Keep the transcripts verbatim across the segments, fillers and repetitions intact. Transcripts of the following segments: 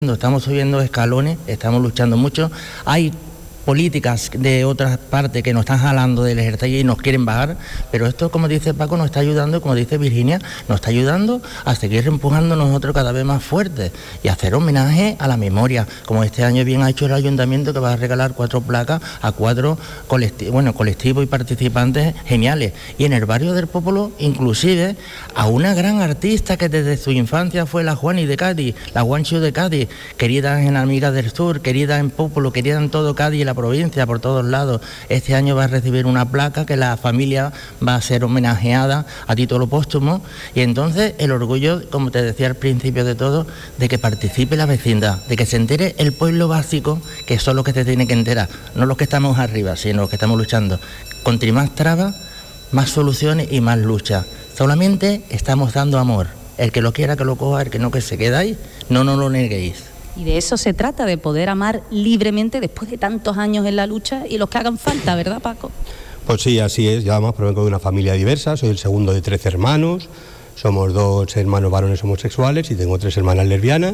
Estamos subiendo escalones, estamos luchando mucho. Hay políticas de otras partes que nos están jalando del ejercicio y nos quieren bajar, pero esto, como dice Paco, nos está ayudando, como dice Virginia, nos está ayudando a seguir empujando nosotros cada vez más fuertes y hacer homenaje a la memoria, como este año bien ha hecho el ayuntamiento, que va a regalar cuatro placas a cuatro colectivos, bueno, colectivos y participantes geniales. Y en el barrio del Popolo, inclusive, a una gran artista que desde su infancia fue la Juani de Cádiz, la Guancho de Cádiz, querida en Amigas del Sur, querida en Popolo, querida en todo Cádiz y la provincia, por todos lados. Este año va a recibir una placa que la familia va a ser homenajeada a título póstumo, y entonces el orgullo, como te decía al principio de todo, de que participe la vecindad, de que se entere el pueblo básico, que son los que se tiene que enterar, no los que estamos arriba, sino los que estamos luchando. Contra más trabas, más soluciones y más lucha. Solamente estamos dando amor. El que lo quiera que lo coja, el que no que se quede ahí, no nos lo neguéis. Y de eso se trata, de poder amar libremente después de tantos años en la lucha y los que hagan falta, ¿verdad, Paco? Pues sí, así es. Yo además provengo de una familia diversa, soy el segundo de trece hermanos, somos dos hermanos varones homosexuales y tengo tres hermanas lesbianas,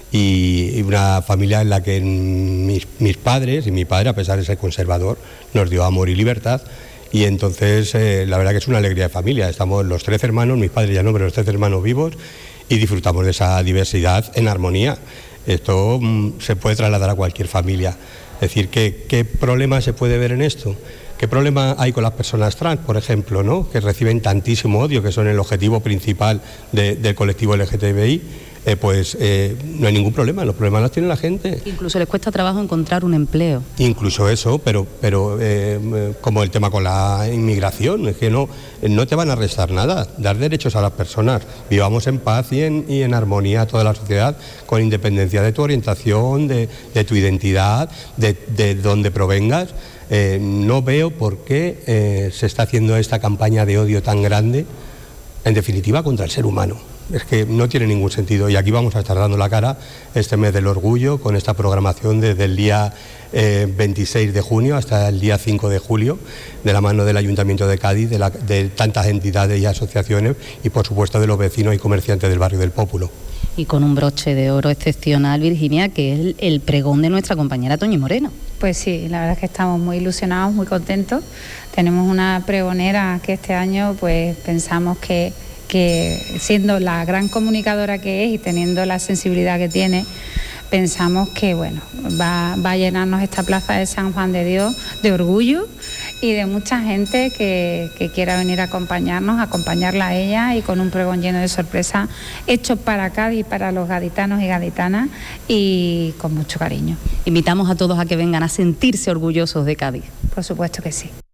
y una familia en la que mis, mis padres y mi padre, a pesar de ser conservador, nos dio amor y libertad. Y entonces eh, la verdad que es una alegría de familia. Estamos los tres hermanos, mis padres ya no, pero los tres hermanos vivos, y disfrutamos de esa diversidad en armonía. Esto mmm, se puede trasladar a cualquier familia. Es decir, ¿qué, qué problema se puede ver en esto? ¿Qué problema hay con las personas trans, por ejemplo, ¿no? Que reciben tantísimo odio, que son el objetivo principal de, del colectivo L G T B I? Eh, pues eh, no hay ningún problema, los problemas los tiene la gente. Incluso les cuesta trabajo encontrar un empleo. Incluso eso, pero, pero eh, como el tema con la inmigración, es que no, no te van a restar nada, dar derechos a las personas, vivamos en paz y en, y en armonía toda la sociedad, con independencia de tu orientación, de, de tu identidad, de, de dónde provengas. Eh, no veo por qué eh, se está haciendo esta campaña de odio tan grande, en definitiva, contra el ser humano. Es que no tiene ningún sentido, y aquí vamos a estar dando la cara este mes del orgullo con esta programación desde el día eh, veintiséis de junio hasta el día cinco de julio, de la mano del Ayuntamiento de Cádiz, de, la, de tantas entidades y asociaciones, y por supuesto de los vecinos y comerciantes del barrio del Pópulo. Y con un broche de oro excepcional, Virginia, que es el, el pregón de nuestra compañera Toñi Moreno. Pues sí, la verdad es que estamos muy ilusionados, muy contentos. Tenemos una pregonera que este año pues pensamos que que siendo la gran comunicadora que es y teniendo la sensibilidad que tiene, pensamos que bueno, va, va a llenarnos esta plaza de San Juan de Dios de orgullo y de mucha gente que, que quiera venir a acompañarnos, acompañarla a ella, y con un pregón lleno de sorpresas, hecho para Cádiz, para los gaditanos y gaditanas, y con mucho cariño. Invitamos a todos a que vengan a sentirse orgullosos de Cádiz. Por supuesto que sí.